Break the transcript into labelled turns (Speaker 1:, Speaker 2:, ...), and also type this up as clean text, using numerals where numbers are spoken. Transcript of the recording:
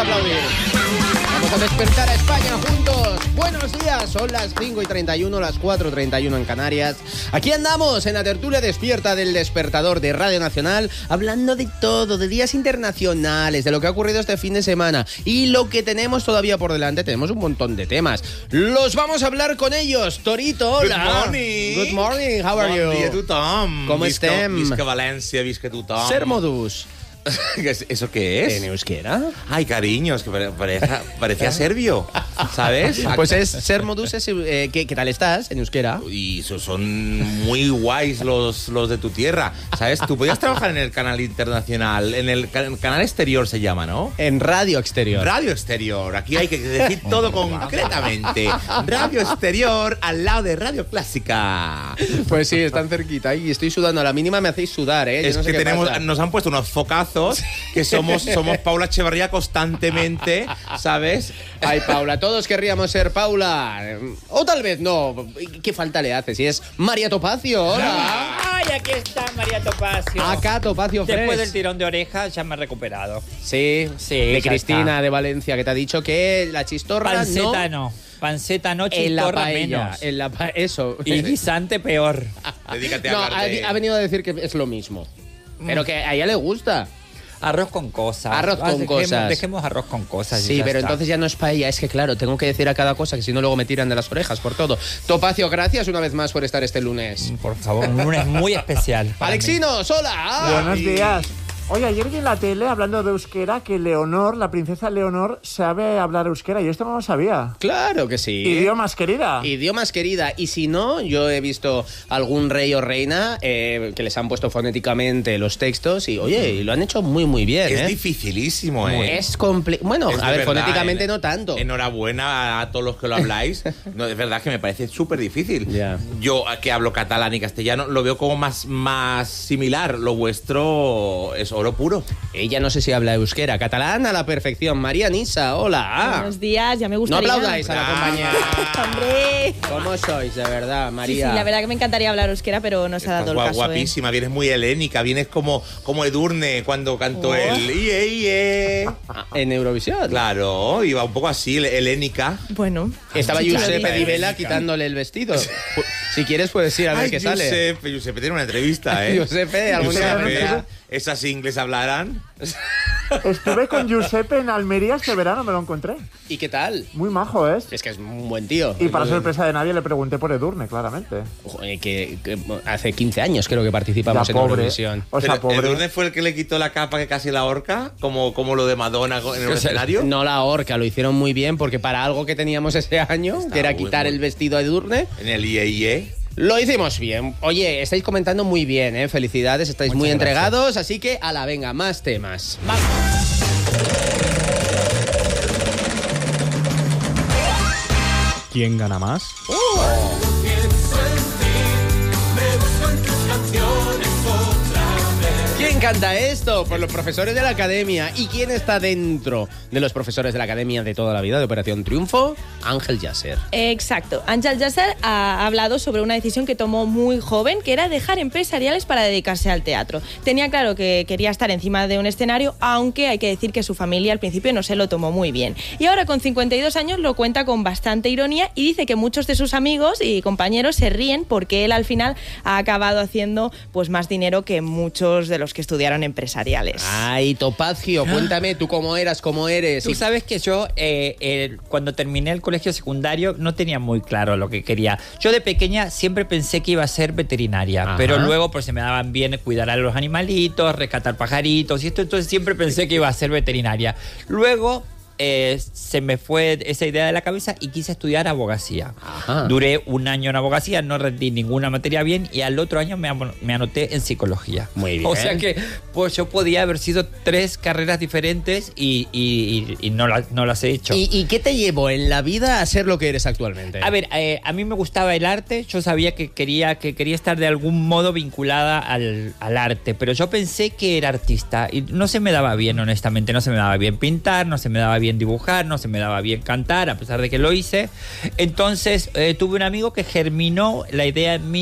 Speaker 1: aplaudir. Vamos a despertar a España juntos. Buenos días, son las 5:31, las 4:31 en Canarias. Aquí andamos en la tertulia despierta del Despertador de Radio Nacional, hablando de todo, de días internacionales, de lo que ha ocurrido este fin de semana y lo que tenemos todavía por delante. Tenemos un montón de temas. Los vamos a hablar con ellos. Torito, hola.
Speaker 2: Good morning.
Speaker 1: Good morning, how are you?
Speaker 2: Bon dia a tothom.
Speaker 1: Com estem?
Speaker 2: Visca València, visca tothom.
Speaker 1: Ser modus.
Speaker 2: ¿Eso qué es?
Speaker 1: ¿En euskera?
Speaker 2: Ay, cariño, es que parecía serbio, ¿sabes?
Speaker 1: Pues es ser modus. ¿Qué tal estás en euskera?
Speaker 2: Y son muy guays los de tu tierra, ¿sabes? Tú podías trabajar en el canal internacional, en el canal exterior se llama, ¿no?
Speaker 1: En Radio Exterior.
Speaker 2: Radio Exterior, aquí hay que decir todo concretamente. Radio Exterior al lado de Radio Clásica.
Speaker 1: Pues sí, están cerquita y estoy sudando. A la mínima me hacéis sudar, ¿eh?
Speaker 2: Es que nos han puesto unos focazos que somos Paula Echevarría constantemente, ¿sabes?
Speaker 1: Ay, Paula, todos querríamos ser Paula. O tal vez no. ¿Qué falta le hace? Si es María Topacio, hola.
Speaker 3: ¡Ay, aquí está María Topacio!
Speaker 1: Acá Topacio Fresh.
Speaker 3: Después del tirón de orejas ya me he recuperado.
Speaker 1: Sí, de Cristina de Valencia, que te ha dicho que la chistorra
Speaker 3: panceta no. Panceta no, chistorra menos.
Speaker 1: Eso.
Speaker 3: Y guisante peor.
Speaker 2: Dedícate
Speaker 1: No,
Speaker 2: a hablar de...
Speaker 1: ha venido a decir que es lo mismo. Pero que a ella le gusta.
Speaker 3: Arroz con cosas.
Speaker 1: Arroz con cosas.
Speaker 3: Dejemos arroz con cosas.
Speaker 1: Sí, pero entonces ya no es paella. Es que claro, tengo que decir a cada cosa que si no luego me tiran de las orejas por todo. Topacio, gracias una vez más por estar este lunes.
Speaker 3: Por favor, un lunes muy especial.
Speaker 1: Alexinos, hola.
Speaker 4: Buenos días. Oye, ayer vi en la tele, hablando de euskera, que Leonor, la princesa Leonor, sabe hablar euskera. Y esto no lo sabía.
Speaker 1: Claro que sí.
Speaker 4: Idiomas querida.
Speaker 1: Idiomas querida. Y si no, yo he visto algún rey o reina que les han puesto fonéticamente los textos y, oye, y lo han hecho muy, muy bien.
Speaker 2: Es dificilísimo, ¿eh?
Speaker 1: Es complicado. Bueno,
Speaker 2: es
Speaker 1: a ver,
Speaker 2: verdad,
Speaker 1: fonéticamente no tanto.
Speaker 2: Enhorabuena a todos los que lo habláis. No, es verdad que me parece súper difícil.
Speaker 1: Yeah.
Speaker 2: Yo, que hablo catalán y castellano, lo veo como más similar. Lo vuestro es oro puro.
Speaker 1: Ella no sé si habla euskera, catalán a la perfección. María Nisa, hola.
Speaker 5: Buenos días, ya me
Speaker 1: No
Speaker 5: gustaría.
Speaker 1: aplaudáis a la compañía.
Speaker 5: ¡Hombre!
Speaker 1: ¿Cómo sois, de verdad, María?
Speaker 5: Sí, la verdad que me encantaría hablar euskera, pero no se ha dado el caso.
Speaker 2: Guapísima, vienes muy helénica, vienes como Edurne cuando cantó el Iye Iye.
Speaker 1: En Eurovisión.
Speaker 2: Claro, iba un poco así, helénica.
Speaker 5: Bueno.
Speaker 1: Estaba
Speaker 5: sí,
Speaker 1: Giuseppe
Speaker 5: lo
Speaker 1: Di Vela quitándole el vestido. Si quieres puedes ir a ver qué sale.
Speaker 2: Giuseppe tiene una entrevista, ¿eh?
Speaker 1: Giuseppe, algún día.
Speaker 2: Esas ingles hablarán.
Speaker 4: Estuve con Giuseppe en Almería este verano, me lo encontré.
Speaker 1: ¿Y qué tal?
Speaker 4: Muy majo, ¿eh?
Speaker 1: Es que es un buen tío.
Speaker 4: Y para sorpresa de nadie le pregunté por Edurne, claramente.
Speaker 1: Joder, que hace 15 años creo que participamos en Eurovisión.
Speaker 4: O sea, pobre.
Speaker 2: ¿Edurne fue el que le quitó la capa que casi la horca? Como lo de Madonna en el escenario.
Speaker 1: No la horca, lo hicieron muy bien porque para algo que teníamos ese año, que era quitar el vestido a Edurne,
Speaker 2: en el IE.
Speaker 1: Lo hicimos bien. Oye, estáis comentando muy bien, ¿eh? Felicidades, estáis
Speaker 3: Muchas
Speaker 1: muy
Speaker 3: gracias.
Speaker 1: entregados, así que a la venga, más temas.
Speaker 6: ¿Quién gana más?
Speaker 1: ¿Quién canta esto? Pues los profesores de la academia. ¿Y quién está dentro de los profesores de la academia de toda la vida de Operación Triunfo? Ángel Yasser.
Speaker 5: Exacto. Ángel Yasser ha hablado sobre una decisión que tomó muy joven, que era dejar empresariales para dedicarse al teatro. Tenía claro que quería estar encima de un escenario, aunque hay que decir que su familia al principio no se lo tomó muy bien. Y ahora con 52 años lo cuenta con bastante ironía y dice que muchos de sus amigos y compañeros se ríen porque él al final ha acabado haciendo pues más dinero que muchos de los que estudiaron empresariales.
Speaker 1: Ay, Topacio, cuéntame tú cómo eras, cómo eres.
Speaker 3: Tú sabes que yo, cuando terminé el colegio secundario, no tenía muy claro lo que quería. Yo de pequeña siempre pensé que iba a ser veterinaria,
Speaker 1: Ajá.
Speaker 3: pero luego pues se me daban bien cuidar a los animalitos, rescatar pajaritos y esto, entonces siempre pensé que iba a ser veterinaria. Luego se me fue esa idea de la cabeza y quise estudiar abogacía.
Speaker 1: Ajá.
Speaker 3: Duré un año en abogacía, no rendí ninguna materia bien y al otro año me anoté en psicología.
Speaker 1: Muy bien.
Speaker 3: O sea que pues yo podía haber sido 3 carreras diferentes y no las he hecho.
Speaker 1: ¿Y qué te llevó en la vida a ser lo que eres actualmente?
Speaker 3: A ver, a mí me gustaba el arte, yo sabía que quería estar de algún modo vinculada al arte, pero yo pensé que era artista y no se me daba bien, honestamente, no se me daba bien pintar, no se me daba bien dibujar, no se me daba bien cantar, a pesar de que lo hice. Entonces tuve un amigo que germinó la idea en mí